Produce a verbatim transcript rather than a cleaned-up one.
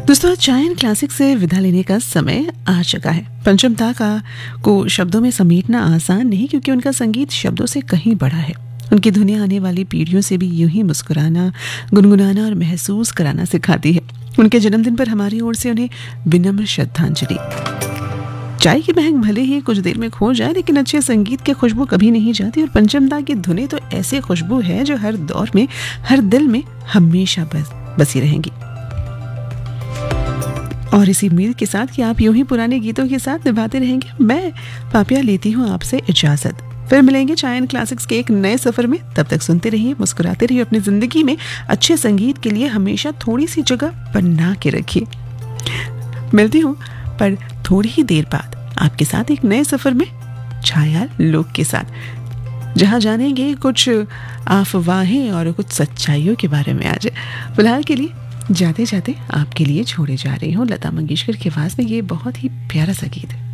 दोस्तों, चायन क्लासिक से विदा लेने का समय आ चुका है। पंचम दा का को शब्दों में समेटना आसान नहीं, क्योंकि उनका संगीत शब्दों से कहीं बड़ा है। उनकी धुनें आने वाली पीढ़ियों से भी यूं ही मुस्कुराना, गुनगुनाना और महसूस कराना सिखाती है। उनके जन्मदिन पर हमारी ओर से उन्हें विनम्र श्रद्धांजलि। चाय की महक भले ही कुछ देर में खो जाए, लेकिन अच्छे संगीत की खुशबू कभी नहीं जाती। और पंचम दा की धुनें तो ऐसी खुशबू है जो हर दौर में, हर दिल में हमेशा बस बसी रहेंगी। और इसी उम्मीद के साथ कि आप यूं ही पुराने गीतों के साथ निभाते रहेंगे, मैं पापिया लेती हूँ आपसे इजाजत। फिर मिलेंगे चायन क्लासिक्स के एक नए सफर में। तब तक सुनते रहिए, मुस्कुराते रहिए। अपनी जिंदगी में अच्छे संगीत के लिए हमेशा थोड़ी सी जगह बना के रखिए। मिलती हूँ पर थोड़ी ही देर बाद आपके साथ एक नए सफर में, छाया लोक के साथ, जहाँ जानेंगे कुछ अफवाहें और कुछ सच्चाइयों के बारे में। आज फिलहाल के लिए जाते जाते आपके लिए छोड़े जा रही हूँ लता मंगेशकर की आवाज में ये बहुत ही प्यारा सा गीत।